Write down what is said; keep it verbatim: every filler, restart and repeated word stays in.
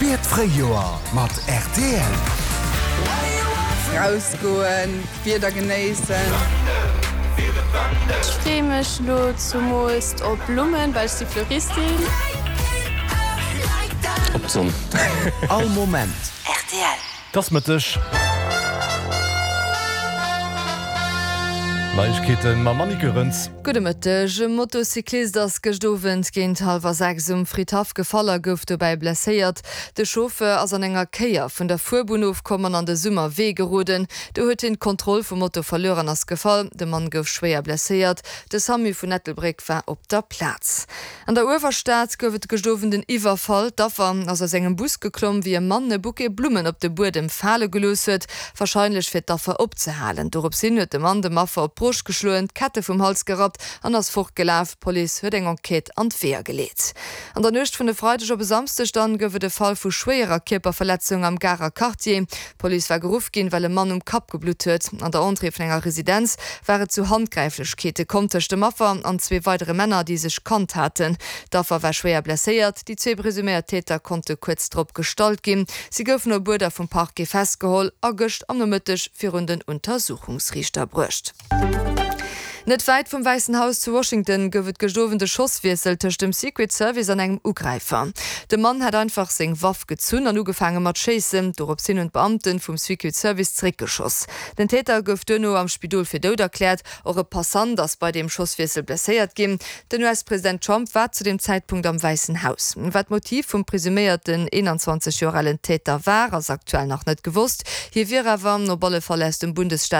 Spätfreioer mat R T L. Rausgoen, wieder genießen. Ich freue mich nur zum Most auf Blumen, weil ich die Floristin. Op Sonn. All Moment. R T L. Das mit dich. Neuigkeiten ma Manikürens. Gute Mittag. Motocyklist das gestoven gehen halber sechs um Friedhof gefaller gouf dabei blessiert. Der Chauffeur aus an enger Keier von der Fuhrbahnhof kommen an der Summer Wege ruden. Der hat den Kontrolle vom Motor verloren als Gefall. Der Mann gouf schwer blessiert. Der Sami von Nettelbrick war op der Platz. An der Uferstadt gouf gestoven den Iwerfall. Dafür aus aus engem Bus geklommen wie ein Mann ne Bucke Blumen op de Boden Falle gelos huet. Wahrscheinlich wird dafür opzuhalen. Dorop sinn huet der Mann de Maffer op Brusch geschloen, Kette vom Hals gerat, an das fortgelaf, Police huet eng Enquete an d'Wehr gelegt. An der Nacht vun de Freitag op Samstag dann gouf de Fall vu schwerer Körperverletzung am Garer Quartier. Police war geruf gin, weil ein Mann um Kap geblut huet. An der Entree von enger Residenz waren zu Handgreiflichkete komtechte Maffer an zwei weitere Männer, die sich kannt hatten. Dafür war schwer blessiert. Die zwei presumierten Täter konnte kurz drop gestalt gehen. Sie goufen no Burder vom Park festgeholt, august am Mittag für den Untersuchungsrichter brucht. Net weit vom Weißen Haus zu Washington gowet gestovende Schosswiesel tech dem Secret Service an engem Ugreifer. De Mann hat einfach seg Waff gezun an ugefangen mat Chasen, dorop sinn und Beamten vum Secret Service zrickgeschoss. Den Täter gouf dënno am Spidol fir dod erklärt, eure Passant das bei dem Schosswiesel blessiert gin. Den U S-Präsident Trump war zu dem Zeitpunkt am Weißen Haus. Wat Motiv vum presumierten einundzwanzig-jährigen Täter war, as aktuell noch net gewusst. Hier wäre er warm no Bolle verlässt dem Bundesstaat